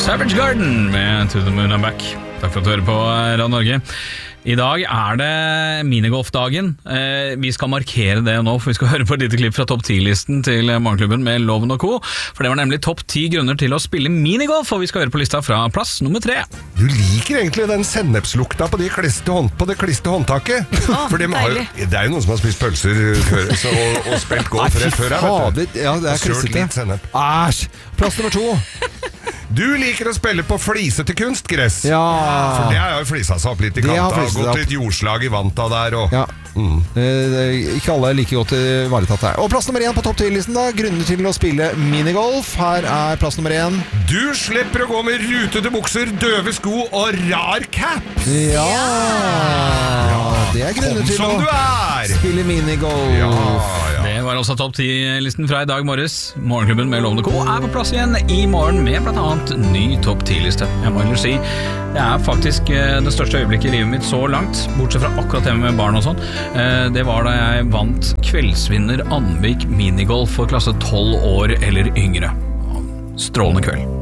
Savage Garden med To the Moon and Back. Takk for at du hører på Radio Norge. I dag det minigolfdagen. Vi skal markere det nå, for vi skal høre på et lite klipp fra topp 10-listen til Morgenklubben med Loven og Co. For det var nemlig topp 10 grunner til å spille minigolf, og vi skal høre på lista fra plass nummer 3. Du liker egentlig den sennepslukta på det kliste håndtaket. For det er jo noen som har spist pølser før, og spilt golf rett før her, vet du. Ja, det klissete. Æsj! Plass nummer 2. Du liker å spille på flisete kunstgress. Ja. For det har jo flisa seg opp litt i kanta, gått litt jordslag i vanta der. Og, ja. Ikke alle er like godt ivaretatt her. Og plass nummer 1 på topp 10-listen da, grunner til å spille minigolf. Her plass nummer 1. Du slipper å gå med rutete bukser, døve sko og rar cap. Ja. Det grunner til å spille minigolf. Ja. Det var også topp 10-listen fra i dag morges. Morgenklubben med Loven og Co. på plass igjen i morgen med blant annet ny topp 10-liste. Jeg må heller si, det faktisk det største øyeblikket i livet mitt så langt, bortsett fra akkurat hjemme med barn og sånn. Det var da jeg vant kveldsvinner Anvik minigolf for klasse 12 år eller yngre. Strålende kveld.